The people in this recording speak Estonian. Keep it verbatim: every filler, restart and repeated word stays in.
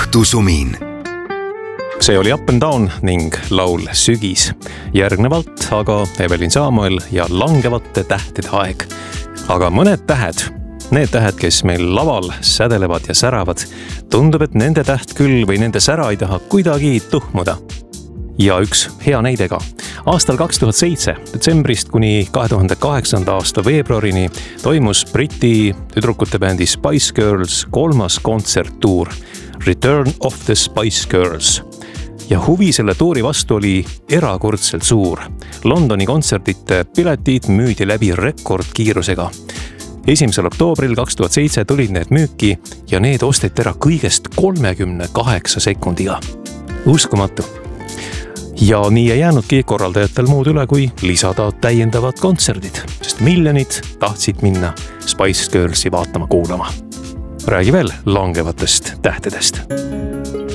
õhtusumin. See oli Up and Down ning laul Sügis. Järgnevalt aga Evelin Samuel ja langevate tähtede aeg. Aga mõned tähed, need tähed, kes meil laval sädelevad ja säravad, tundub, et nende täht küll või nende sära ei taha kuidagi tuhmuda. Ja üks hea näide ka. Aastal kaks tuhat seitse, detsembrist kuni kahe tuhande kaheksanda aasta veebruarini toimus Briti tüdrukute bändi Spice Girls kolmas kontserttuur Return of the Spice Girls. Ja huvi selle tuuri vastu oli erakordselt suur. Londoni kontserdite piletid müüdi läbi rekordkiirusega. esimesel oktoobril kaks tuhat seitse tulid need müüki ja need osteti ära kõigest kolmekümne kaheksa sekundiga. Uskumatu. Ja nii ei jäänudki korraldajatel muud üle, kui lisada täiendavad kontserdid, sest miljonid tahtsid minna Spice Girlsi vaatama kuulama. Räägi veel langevatest tähtedest.